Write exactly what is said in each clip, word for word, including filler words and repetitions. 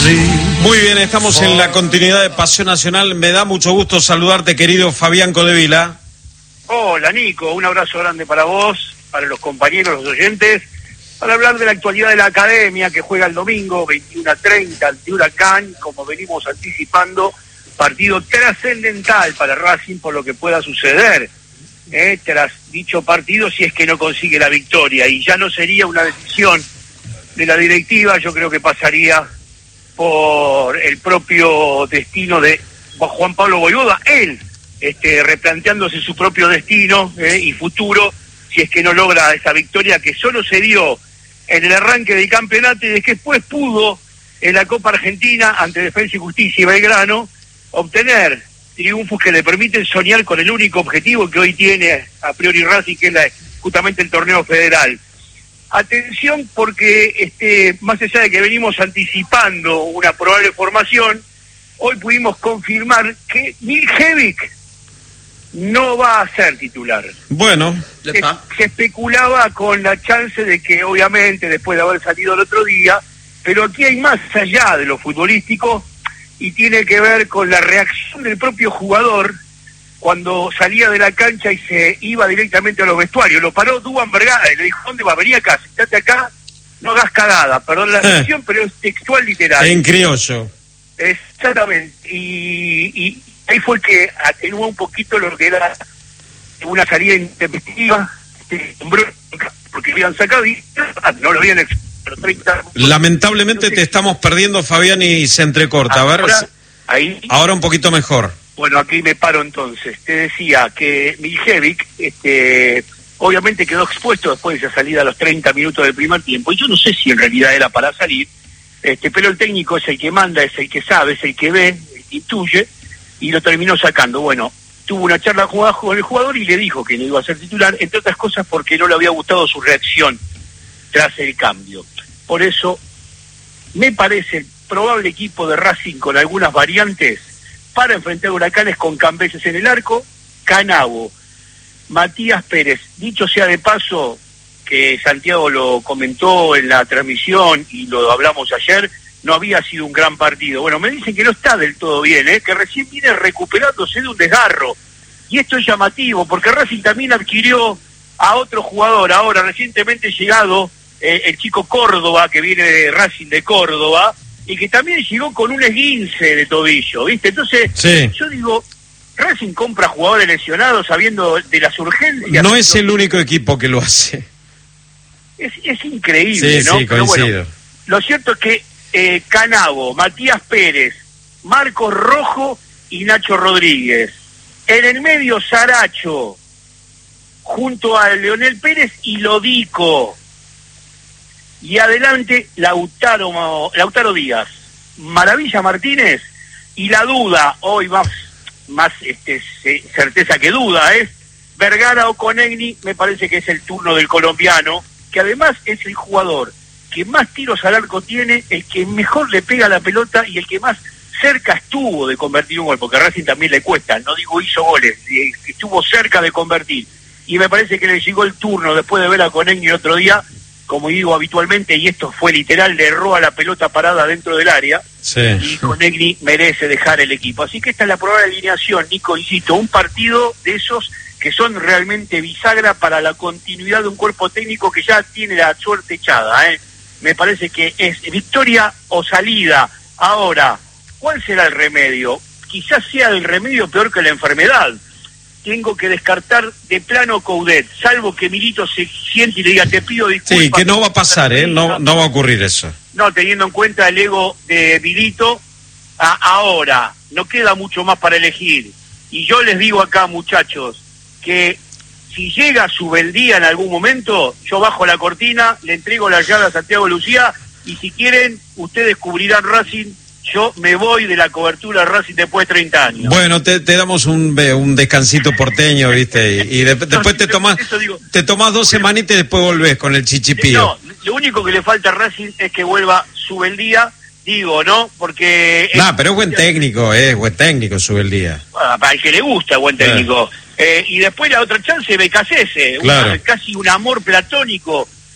Muy bien, estamos en la continuidad de Pasión Nacional. Me da mucho gusto saludarte, querido Fabián Codevila. Hola, Nico. Un abrazo grande para vos, para los compañeros, los oyentes, para hablar de la actualidad de la academia que juega el domingo, veintiuno a treinta, ante Huracán, como venimos anticipando, partido trascendental para Racing por lo que pueda suceder eh, tras dicho partido si es que no consigue la victoria. Y ya no sería una decisión de la directiva, yo creo que pasaría por el propio destino de Juan Pablo Vojvoda, él este, replanteándose su propio destino eh, y futuro, si es que no logra esa victoria que solo se dio en el arranque del campeonato y después pudo en la Copa Argentina ante Defensa y Justicia y Belgrano obtener triunfos que le permiten soñar con el único objetivo que hoy tiene a priori Racing, que es la, justamente el torneo federal. Atención, porque este, más allá de que venimos anticipando una probable formación, hoy pudimos confirmar que Miljevic no va a ser titular. Bueno, se, se especulaba con la chance de que, obviamente, después de haber salido el otro día, pero aquí hay más allá de lo futbolístico y tiene que ver con la reacción del propio jugador cuando salía de la cancha y se iba directamente a los vestuarios. Lo paró Duván Vergara y le dijo: ¿dónde va? Vení acá, sentate acá, no hagas cagada, perdón la expresión, eh, pero es textual literal. En criollo. Exactamente, y, y ahí fue el que atenuó un poquito lo que era una salida intempestiva, porque habían sacado y no lo habían expresado. Lamentablemente te estamos perdiendo, Fabián, y se entrecorta. A ver, ahora, ahí, ahora un poquito mejor. Bueno, aquí me paro entonces. Te decía que Miljevic, este, obviamente quedó expuesto después de esa salida a los treinta minutos del primer tiempo, y yo no sé si en realidad era para salir, este, pero el técnico es el que manda, es el que sabe, es el que ve, el que intuye, y lo terminó sacando. Bueno, tuvo una charla con el jugador y le dijo que no iba a ser titular, entre otras cosas porque no le había gustado su reacción tras el cambio. Por eso, me parece el probable equipo de Racing con algunas variantes para enfrentar Huracanes con Cambeses en el arco, Canavo, Matías Pérez. Dicho sea de paso, que Santiago lo comentó en la transmisión y lo hablamos ayer, no había sido un gran partido. Bueno, me dicen que no está del todo bien, ¿eh? Que recién viene recuperándose de un desgarro. Y esto es llamativo, porque Racing también adquirió a otro jugador, ahora recientemente llegado, eh, el chico Córdoba, que viene de Racing de Córdoba, y que también llegó con un esguince de tobillo, ¿viste? Entonces, sí. Yo digo, Racing compra jugadores lesionados sabiendo de las urgencias. No es el único equipo que lo hace. Es, es increíble, sí, ¿no? Sí, pero coincido. Bueno, lo cierto es que eh, Canavo, Matías Pérez, Marcos Rojo y Nacho Rodríguez. En el medio, Saracho, junto a Leonel Pérez y Lodico. Y adelante, Lautaro, Lautaro Díaz, Maravilla Martínez, y la duda, hoy más, más este, certeza que duda, es Vergara o Conegni. Me parece que es el turno del colombiano, que además es el jugador que más tiros al arco tiene, el que mejor le pega la pelota y el que más cerca estuvo de convertir un gol, porque a Racing también le cuesta, no digo hizo goles, estuvo cerca de convertir. Y me parece que le llegó el turno después de ver a Conegni el otro día, como digo habitualmente, y esto fue literal, le erró a la pelota parada dentro del área, sí. Y Conegni merece dejar el equipo. Así que esta es la probable alineación, Nico, insisto, un partido de esos que son realmente bisagra para la continuidad de un cuerpo técnico que ya tiene la suerte echada, ¿eh? Me parece que es victoria o salida. Ahora, ¿cuál será el remedio? Quizás sea el remedio peor que la enfermedad. Tengo que descartar de plano Coudet, salvo que Milito se siente y le diga: te pido disculpas. Sí, que no va a pasar, ¿eh? No, no va a ocurrir eso. No, teniendo en cuenta el ego de Milito, a, ahora, no queda mucho más para elegir. Y yo les digo acá, muchachos, que si llega Subeldía en algún momento, yo bajo la cortina, le entrego la llave a Santiago Lucía, y si quieren, ustedes cubrirán Racing. Yo me voy de la cobertura Racing después de treinta años. Bueno, te, te damos un, un descansito porteño, ¿viste? Y, y de, después te tomás te tomás dos semanitas y después volvés con el chichipío. No, lo único que le falta a Racing es que vuelva Subeldía, digo, ¿no? Porque... No, es, pero es buen técnico, es buen técnico Subeldía. Bueno, para el que le gusta, buen técnico. Eh. Eh, y después la otra chance, Becasese, claro. Una, casi un amor platónico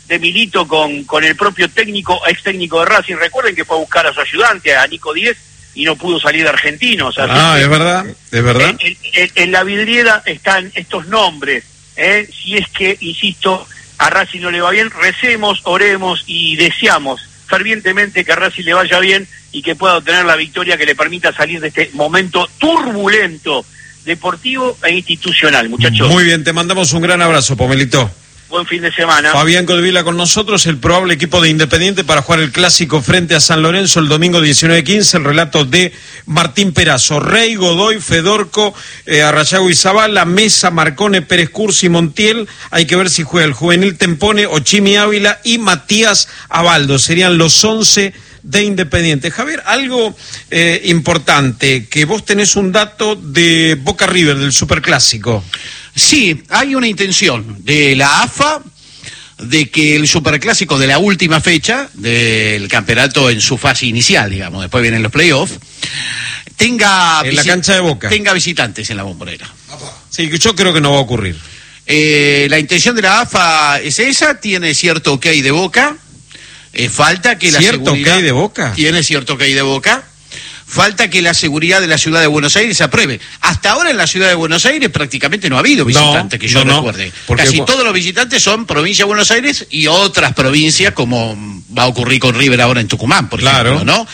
de Milito con, con el propio técnico, ex técnico de Racing. Recuerden que fue a buscar a su ayudante, a Nico Díez, y no pudo salir de Argentinos. Ah, que, es verdad, es verdad. En, en, en la vidriera están estos nombres. ¿eh? Si es que, insisto, a Racing no le va bien, recemos, oremos y deseamos fervientemente que a Racing le vaya bien y que pueda obtener la victoria que le permita salir de este momento turbulento, deportivo e institucional, muchachos. Muy bien, te mandamos un gran abrazo, Pomelito. Buen fin de semana. Fabián Codevila con nosotros, el probable equipo de Independiente para jugar el clásico frente a San Lorenzo el domingo diecinueve quince, el relato de Martín Perazo. Rey, Godoy, Fedorco, eh, Arrayago y Zabala, Mesa, Marcone, Pérez Cursi, Montiel. Hay que ver si juega el juvenil Tempone, Ochimi Ávila y Matías Abaldo. Serían los once de Independiente. Javier, algo eh, importante, que vos tenés un dato de Boca River, del Superclásico. Sí, hay una intención de la A F A de que el Superclásico de la última fecha del campeonato en su fase inicial, digamos, después vienen los playoffs, tenga, en la cancha de Boca, tenga visitantes en la Bombonera. Sí, yo creo que no va a ocurrir. Eh, la intención de la A F A es esa, tiene cierto ok de Boca, eh, falta que la ¿Cierto seguridad... ok de Boca? Tiene cierto ok de Boca. Falta que la seguridad de la ciudad de Buenos Aires se apruebe. Hasta ahora en la ciudad de Buenos Aires prácticamente no ha habido visitantes, no, que yo no, recuerde. No, Casi todos los visitantes son provincia de Buenos Aires y otras provincias, como va a ocurrir con River ahora en Tucumán, por claro. ejemplo, ¿no?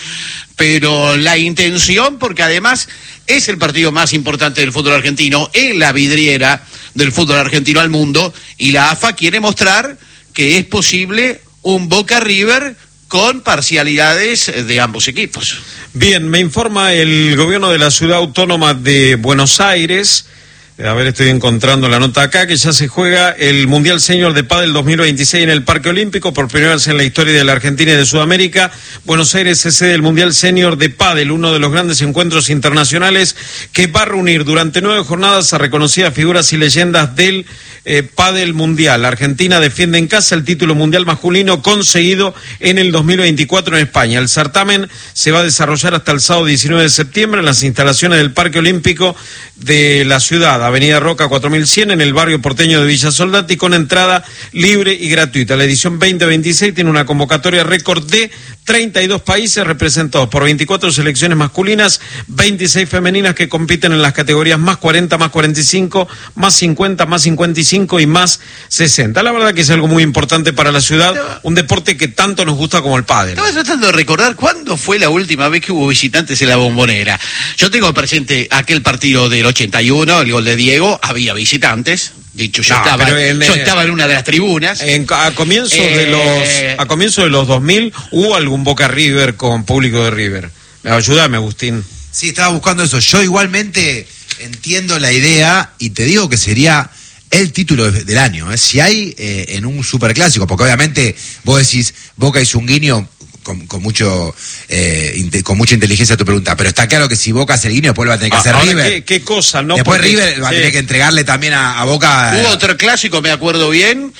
Pero la intención, porque además es el partido más importante del fútbol argentino, es la vidriera del fútbol argentino al mundo, y la A F A quiere mostrar que es posible un Boca River con parcialidades de ambos equipos. Bien, me informa el gobierno de la Ciudad Autónoma de Buenos Aires, a ver, estoy encontrando la nota acá, que ya se juega el Mundial Senior de Pádel dos mil veintiséis en el Parque Olímpico, por primera vez en la historia de la Argentina y de Sudamérica. Buenos Aires es sede del Mundial Senior de Pádel, uno de los grandes encuentros internacionales que va a reunir durante nueve jornadas a reconocidas figuras y leyendas del eh, Pádel Mundial. Argentina defiende en casa el título mundial masculino conseguido en el dos mil veinticuatro en España. El certamen se va a desarrollar hasta el sábado diecinueve de septiembre en las instalaciones del Parque Olímpico de la ciudad, Avenida Roca cuatro mil cien, en el barrio porteño de Villa Soldati, con entrada libre y gratuita. La edición veinte veintiséis tiene una convocatoria récord de treinta y dos países representados por veinticuatro selecciones masculinas, veintiséis femeninas que compiten en las categorías más cuarenta, más cuarenta y cinco, más cincuenta, más cincuenta y cinco y más sesenta. La verdad que es algo muy importante para la ciudad, un deporte que tanto nos gusta como el pádel. Estaba tratando de recordar cuándo fue la última vez que hubo visitantes en la Bombonera. Yo tengo presente aquel partido del ochenta y uno, el gol de Diego, había visitantes. Dicho, yo, no, estaba, en, yo estaba en una de las tribunas. En, a comienzos eh, de los a comienzos de los dos mil hubo algún Boca River con público de River. Ayúdame, Agustín. Sí, estaba buscando eso. Yo igualmente entiendo la idea y te digo que sería el título de, del año. ¿eh? Si hay eh, en un superclásico, porque obviamente vos decís Boca hizo un guiño. Con, con mucho eh, inte, con mucha inteligencia tu pregunta, pero está claro que si Boca hace el guiño, después lo va a tener que hacer ahora, River. ¿Qué, qué cosa, no? Después Porque, River va sí. a tener que entregarle también a, a Boca. Hubo otro clásico, me acuerdo bien,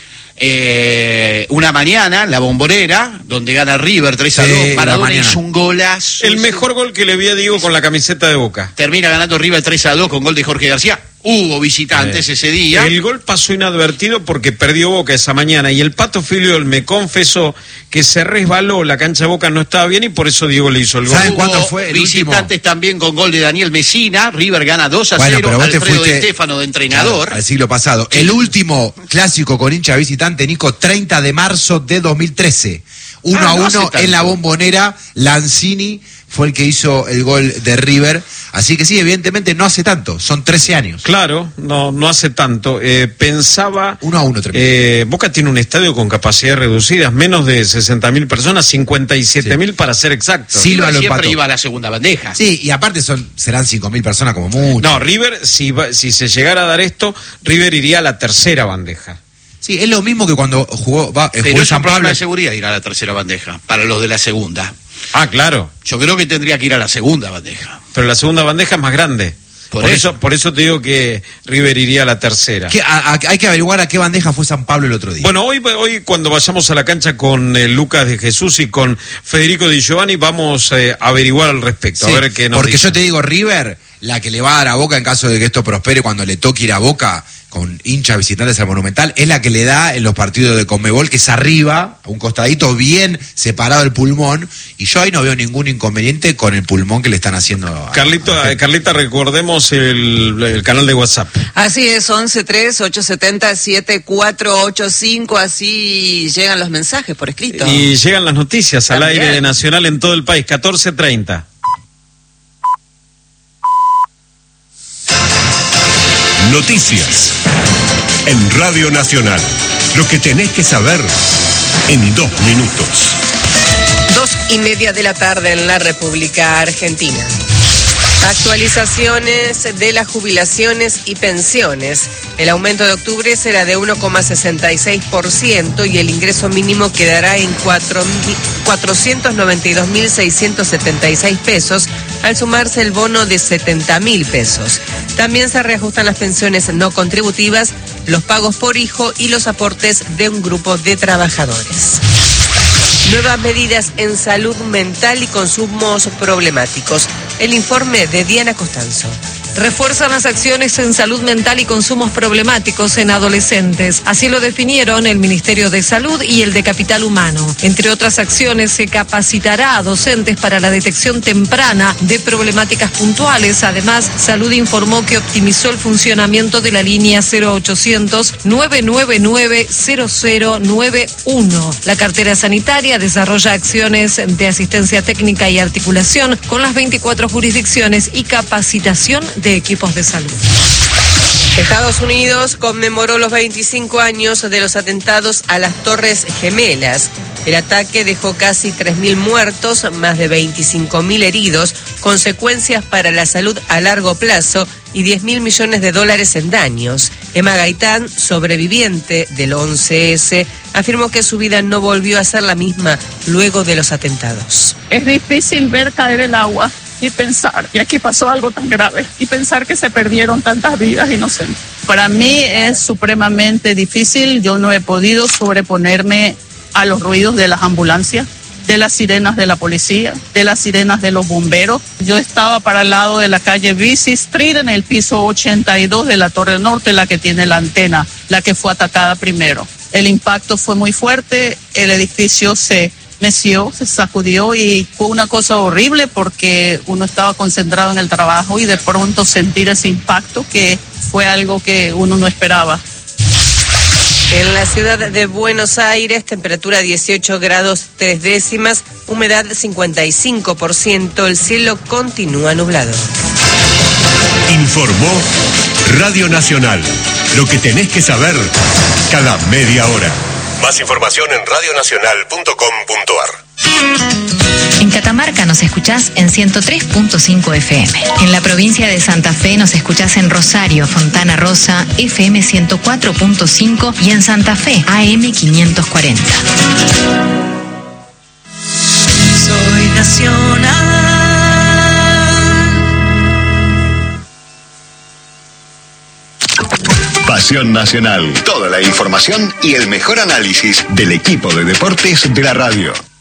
eh, una mañana, la Bombonera, donde gana River tres a dos, sí, Maradona hizo un golazo. El mejor gol que le vi a Diego con la camiseta de Boca. Termina ganando River tres a dos con gol de Jorge García. Hubo visitantes eh. ese día. El gol pasó inadvertido porque perdió Boca esa mañana y el Pato Filiol me confesó que se resbaló, la cancha de Boca no estaba bien y por eso Diego le hizo el gol. ¿Saben cuándo fue el visitantes último? También con gol de Daniel Mesina, River gana dos a cero, bueno, pero Alfredo Di Stéfano de entrenador. Claro, al siglo pasado. El último clásico con hincha visitante, Nico, treinta de marzo de dos mil trece. Uno ah, a no uno en la Bombonera, Lanzini fue el que hizo el gol de River, así que sí, evidentemente no hace tanto, son trece años. Claro, no no hace tanto. Eh, pensaba... Uno a uno. Eh, Boca tiene un estadio con capacidades reducidas, menos de sesenta mil personas, cincuenta y siete mil sí. para ser exacto. Sí, River siempre empató. Iba a la segunda bandeja. Sí, y aparte son serán cinco mil personas como mucho. No, River, si, si se llegara a dar esto, River iría a la tercera bandeja. Sí, es lo mismo que cuando jugó, va, Pero jugó es San un problema Pablo. de seguridad ir a la tercera bandeja, para los de la segunda. Ah, claro. Yo creo que tendría que ir a la segunda bandeja. Pero la segunda bandeja es más grande. Por, por eso. eso por eso te digo que River iría a la tercera. ¿Qué, a, a, hay que averiguar a qué bandeja fue San Pablo el otro día. Bueno, hoy, hoy cuando vayamos a la cancha con eh, Lucas de Jesús y con Federico Di Giovanni, vamos eh, a averiguar al respecto. Sí, a ver qué nos porque dicen. yo te digo, River la que le va a dar a Boca en caso de que esto prospere cuando le toque ir a Boca con hinchas visitantes al Monumental, es la que le da en los partidos de Conmebol, que es arriba, a un costadito bien separado el pulmón, y yo ahí no veo ningún inconveniente con el pulmón que le están haciendo a, Carlito, a eh, Carlita, recordemos el, el canal de WhatsApp. Así es, once tres ocho siete cero siete cuatro ocho cinco, así llegan los mensajes por escrito. Y llegan las noticias al También. aire de Nacional en todo el país, catorce treinta. Noticias en Radio Nacional. Lo que tenés que saber en dos minutos. Dos y media de la tarde en la República Argentina. Actualizaciones de las jubilaciones y pensiones. El aumento de octubre será de uno coma sesenta y seis por ciento y el ingreso mínimo quedará en cuatrocientos noventa y dos mil seiscientos setenta y seis pesos, al sumarse el bono de setenta mil pesos. También se reajustan las pensiones no contributivas, los pagos por hijo y los aportes de un grupo de trabajadores. Nuevas medidas en salud mental y consumos problemáticos. El informe de Diana Costanzo. Refuerzan las acciones en salud mental y consumos problemáticos en adolescentes. Así lo definieron el Ministerio de Salud y el de Capital Humano. Entre otras acciones, se capacitará a docentes para la detección temprana de problemáticas puntuales. Además, Salud informó que optimizó el funcionamiento de la línea cero ochocientos nueve nueve nueve cero cero nueve uno. La cartera sanitaria desarrolla acciones de asistencia técnica y articulación con las veinticuatro jurisdicciones y capacitación de equipos de salud. Estados Unidos conmemoró los veinticinco años de los atentados a las Torres Gemelas. El ataque dejó casi tres mil muertos, más de veinticinco mil heridos, consecuencias para la salud a largo plazo y diez mil millones de dólares en daños. Emma Gaitán, sobreviviente del once ese, afirmó que su vida no volvió a ser la misma luego de los atentados. Es difícil ver caer el agua y pensar que aquí pasó algo tan grave y pensar que se perdieron tantas vidas inocentes. Para mí es supremamente difícil. Yo no he podido sobreponerme a los ruidos de las ambulancias, de las sirenas de la policía, de las sirenas de los bomberos. Yo estaba para el lado de la calle Vesey Street en el piso ochenta y dos de la Torre Norte, la que tiene la antena, la que fue atacada primero. El impacto fue muy fuerte, el edificio se meció, se sacudió y fue una cosa horrible porque uno estaba concentrado en el trabajo y de pronto sentir ese impacto que fue algo que uno no esperaba. En la ciudad de Buenos Aires, temperatura dieciocho grados tres décimas, humedad cincuenta y cinco por ciento, el cielo continúa nublado. Informó Radio Nacional. Lo que tenés que saber cada media hora. Más información en radio nacional punto com punto a r. En Catamarca nos escuchás en ciento tres punto cinco F M. En la provincia de Santa Fe nos escuchás en Rosario, Fontana Rosa, F M ciento cuatro punto cinco y en Santa Fe, A M quinientos cuarenta. Soy nacional. Pasión Nacional. Toda la información y el mejor análisis del equipo de deportes de la radio.